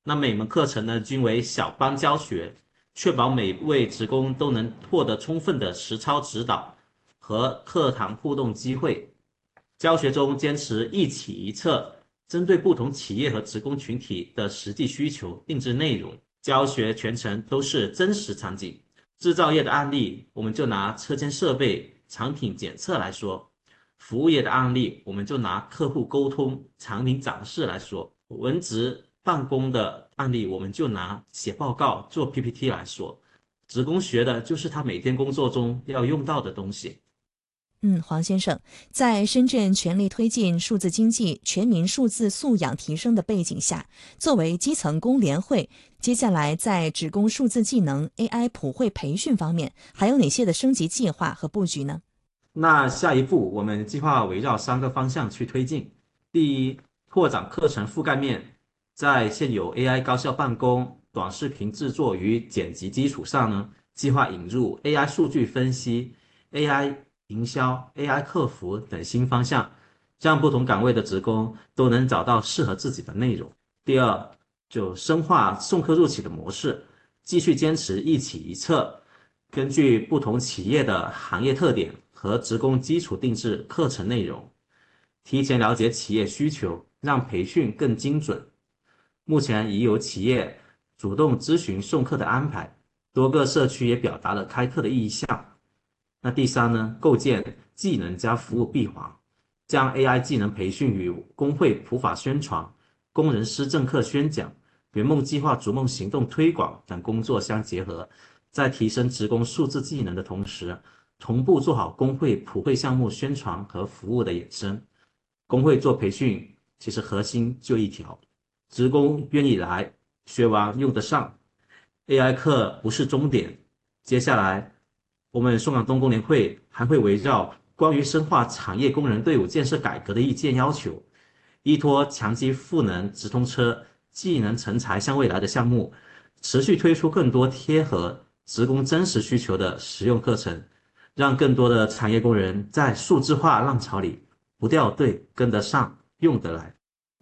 那每门课程呢均为小班教学，确保每位职工都能获得充分的实操指导和课堂互动机会。教学中坚持一起一策，针对不同企业和职工群体的实际需求定制内容。教学全程都是真实场景。制造业的案例，我们就拿车间设备、产品检测来说；服务业的案例，我们就拿客户沟通、产品展示来说；文职办公的案例，我们就拿写报告、做 PPT 来说。职工学的就是他每天工作中要用到的东西。 黄先生，在深圳全力推进数字经济、全民数字素养提升的背景下，作为基层工联会，接下来在职工数字技能 AI 普惠培训方面，还有哪些的升级计划和布局呢？ 那下一步，我们计划围绕3个方向去推进。第一，拓展课程覆盖面，在现有 AI 高效办公、短视频制作与剪辑基础上呢，计划引入 AI 数据分析、AI 营销、AI 客服等新方向，让不同岗位的职工都能找到适合自己的内容。第二，就深化送客入企的模式，继续坚持一企一策，根据不同企业的行业特点和职工基础定制课程内容，提前了解企业需求，让培训更精准。目前已有企业主动咨询送课的安排，多个社区也表达了开课的意向。那第三呢，构建技能加服务闭环，将 AI 技能培训与工会普法宣传、工人施政课宣讲、圆梦计划逐梦行动推广等工作相结合，在提升职工数字技能的同时，同步做好工会普惠项目宣传和服务的衍生。工会做培训，其实核心就一条：职工愿意来，学完用得上。AI 课不是终点，接下来我们松岗东工联会还会围绕关于深化产业工人队伍建设改革的意见要求，依托强基赋能直通车、技能成才向未来的项目，持续推出更多贴合职工真實需求的實用課程，讓更多的產業工人在數字化浪潮裡不掉隊，跟得上，用得來。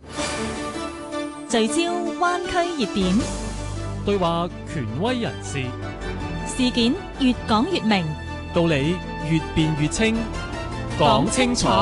聚焦灣區熱點， 對話權威人士， 事件越講越明， 道理越辯越清，講清楚。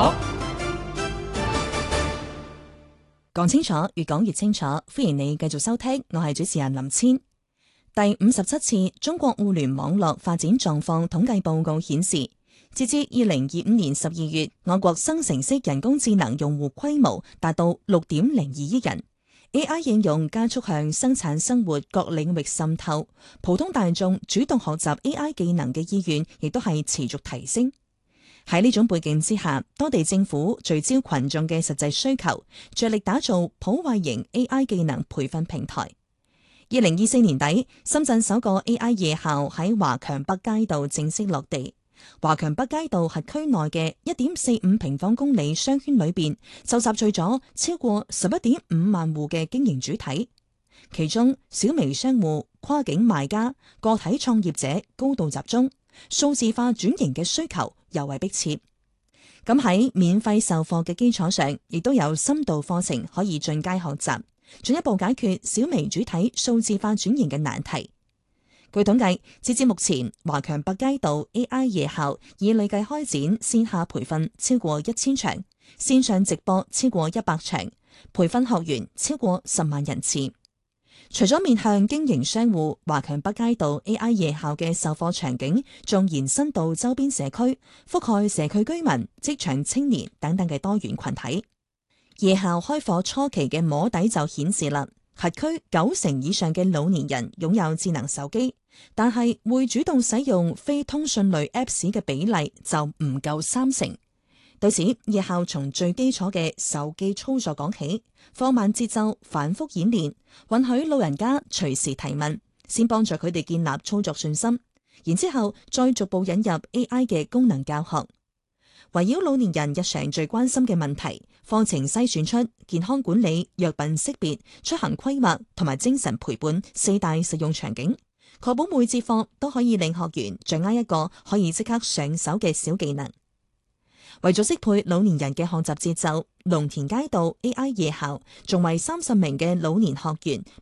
講清楚，越講越清楚。歡迎你繼續收聽，我係主持人林千。第57次中國互聯網絡發展狀況統計報告顯示，截至2025年12月，我國生成式人工智能用戶規模達到6.02億人。AI 應用加速向生產生活各領域滲透，普通大眾主動學習 AI 技能嘅意願亦都係持續提升。喺呢種背景之下，多地政府聚焦群眾嘅實際需求，着力打造普惠型 AI 技能培訓平台。2024年底，深圳首個 AI 夜校喺華強北街道正式落地。華強北街道轄區內嘅1.45平方公里商圈裏邊，就集聚咗超過11.5萬戶嘅經營主體，其中小微商戶、跨境賣家、個體創業者高度集中，數字化轉型嘅需求尤為迫切。咁喺免費授課嘅基礎上，亦都有深度課程可以進階學習，進一步解決小微主體數字化轉型嘅難題。據統計，截至目前，華強北街道 AI 夜校已累計開展線下培訓超過1000場，線上直播超過100場，培訓學員超過10萬人次。除咗面向經營商戶，華強北街道 AI 夜校嘅授課場景仲延伸到周邊社區，覆蓋社區居民、職場青年等等嘅多元群體。夜校開課初期嘅摸底就顯示啦，轄區90%以上嘅老年人擁有智能手機，但係會主動使用非通訊類 Apps 嘅比例就唔夠30%。對此，夜校從最基礎嘅手機操作講起，放慢節奏，反覆演練，允許老人家隨時提問，先幫助佢哋建立操作信心，然之後再逐步引入 AI 嘅功能教學。圍繞老年人日常最關心嘅問題，課程篩選出健康管理、藥品識別、出行規劃同埋精神陪伴4大實用場景，確保每節課都可以令學員掌握一個可以即刻上手嘅小技能。為咗適配老年人嘅學習節奏，龍田街道 AI 夜校仲為30名嘅老年學員